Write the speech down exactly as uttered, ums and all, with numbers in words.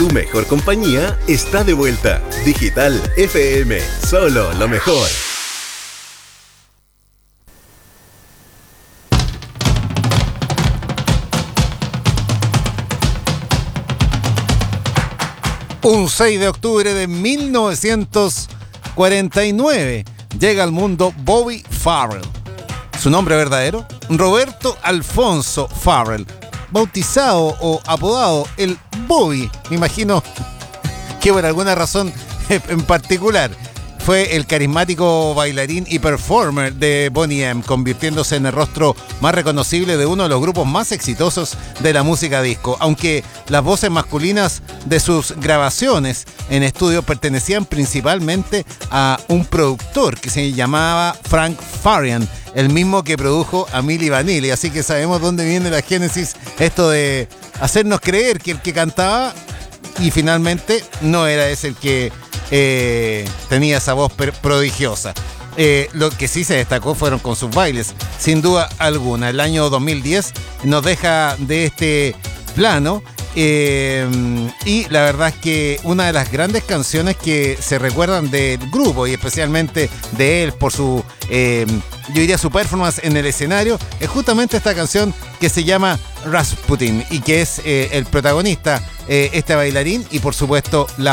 Tu mejor compañía está de vuelta. Digital F M, solo lo mejor. Un seis de octubre de mil novecientos cuarenta y nueve llega al mundo Bobby Farrell. Su nombre verdadero, Roberto Alfonso Farrell, bautizado o apodado el Bobby, me imagino que por alguna razón en particular. Fue el carismático bailarín y performer de Boney M, convirtiéndose en el rostro más reconocible de uno de los grupos más exitosos de la música disco, aunque las voces masculinas de sus grabaciones en estudio pertenecían principalmente a un productor que se llamaba Frank Farian, el mismo que produjo a Milli Vanilli, así que sabemos dónde viene la génesis, esto de hacernos creer que el que cantaba y finalmente no era ese el que Eh, tenía esa voz prodigiosa. Eh, lo que sí se destacó fueron con sus bailes, sin duda alguna. El año dos mil diez nos deja de este plano eh, y la verdad es que una de las grandes canciones que se recuerdan del grupo y especialmente de él por su, eh, yo diría su performance en el escenario, es justamente esta canción que se llama Rasputin y que es eh, el protagonista, eh, este bailarín y por supuesto la